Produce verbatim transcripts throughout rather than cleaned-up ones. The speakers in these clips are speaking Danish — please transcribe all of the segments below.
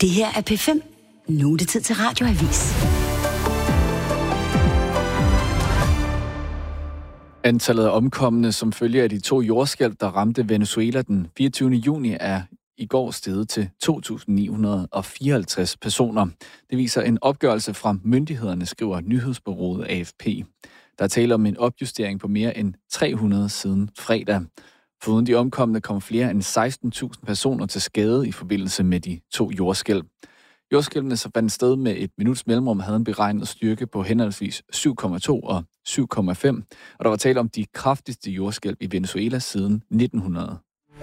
Det her er P fem. Nu er det tid til Radioavis. Antallet af omkomne som følge af de to jordskælv, der ramte Venezuela den fireogtyvende juni, er i går steget til to tusind ni hundrede fireoghalvtreds personer. Det viser en opgørelse fra myndighederne, skriver nyhedsbureauet A F P. Der er tale om en opjustering på mere end tre hundrede siden fredag. Foruden de omkomne kom flere end seksten tusind personer til skade i forbindelse med de to jordskælv. Jordskælvene, som fandt sted med et minuts mellemrum, havde en beregnet styrke på henholdsvis syv komma to og syv komma fem, og der var tale om de kraftigste jordskælv i Venezuela siden nitten hundrede.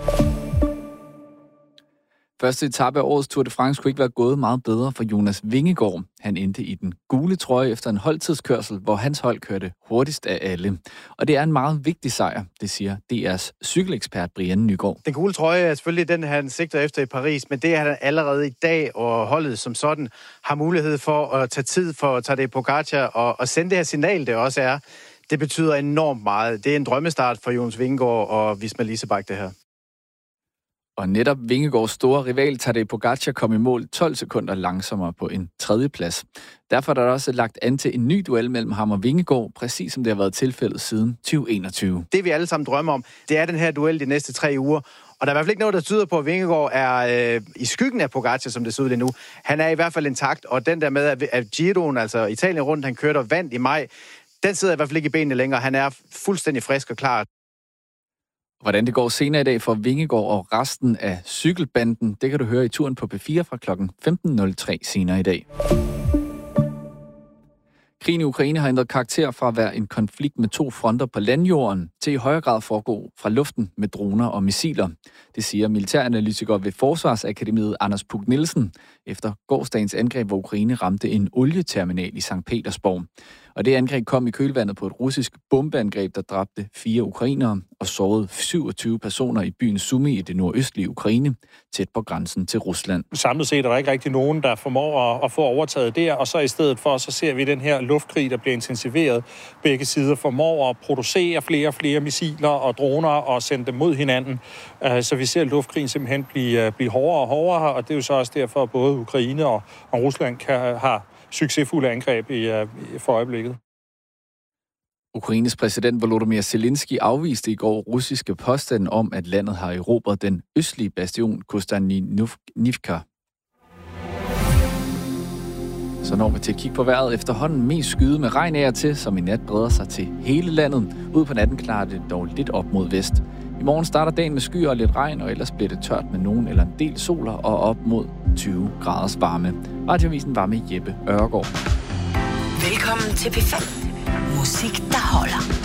Første etape af årets Tour de France kunne ikke være gået meget bedre for Jonas Vingegaard. Han endte i den gule trøje efter en holdtidskørsel, hvor hans hold kørte hurtigst af alle. Og det er en meget vigtig sejr, det siger D R's cykelekspert Brian Nygaard. Den gule trøje er selvfølgelig den, han sigter efter i Paris, men det er han allerede i dag, og holdet som sådan har mulighed for at tage tid for at tage det Pogacar og, og sende det her signal, det også er. Det betyder enormt meget. Det er en drømmestart for Jonas Vingegaard og Visma Leasebach, det her. Og netop Vingegaards store rival Tadej Pogacar kom i mål tolv sekunder langsommere på en tredjeplads. Derfor er der også lagt an til en ny duel mellem ham og Vingegaard, præcis som det har været tilfældet siden tyve enogtyve. Det vi alle sammen drømmer om, det er den her duel de næste tre uger. Og der er i hvert fald ikke noget, der tyder på, at Vingegaard er øh, i skyggen af Pogacar, som det ser ud lige nu. Han er i hvert fald intakt, og den der med, at Giroen, altså Italien rundt, han kørte og vandt i maj, den sidder i hvert fald ikke i benene længere. Han er fuldstændig frisk og klar. Hvordan det går senere i dag for Vingegaard og resten af cykelbanden, det kan du høre i turen på P fire fra klokken femten nul tre senere i dag. Krigen i Ukraine har ændret karakter fra at være en konflikt med to fronter på landjorden til i højere grad foregå fra luften med droner og missiler. Det siger militæranalytiker ved Forsvarsakademiet Anders Puk Nielsen efter gårsdagens angreb, hvor Ukraine ramte en olieterminal i Sankt Petersborg. Og det angreb kom i kølvandet på et russisk bombeangreb, der dræbte fire ukrainere og sårede syvogtyve personer i byen Sumy i det nordøstlige Ukraine, tæt på grænsen til Rusland. Samlet set er der ikke rigtig nogen, der formår at, at få overtaget der, og så i stedet for, så ser vi den her luftkrig, der bliver intensiveret. Begge sider formår at producere flere og flere missiler og droner og sende dem mod hinanden. Så vi ser luftkrigen simpelthen blive, blive hårdere og hårdere, og det er jo så også derfor, at både Ukraine og, og Rusland kan have succesfulde angreb i, i for øjeblikket. Ukraines præsident Volodymyr Zelensky afviste i går russiske påstande om, at landet har erobret den østlige bastion Kostanivka. Så når vi til at kigge på vejret efterhånden mest skyde med regn af og til, som i nat breder sig til hele landet. Ud på natten klarer det dog lidt op mod vest. I morgen starter dagen med skyer og lidt regn, og ellers bliver det tørt med nogen eller en del soler og op mod tyve graders varme. Radioavisen var med Jeppe Ørgaard. Velkommen til P fem. Musik, der holder.